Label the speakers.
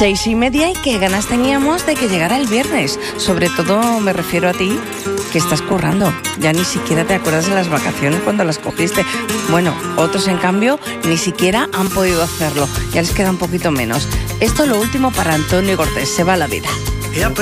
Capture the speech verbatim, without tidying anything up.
Speaker 1: Seis y media y qué ganas teníamos de que llegara el viernes. Sobre todo me refiero a ti, que estás currando. Ya ni siquiera te acuerdas de las vacaciones cuando las cogiste. Bueno, otros en cambio ni siquiera han podido hacerlo. Ya les queda un poquito menos. Esto es lo último para Antonio Cortés. Se va la vida.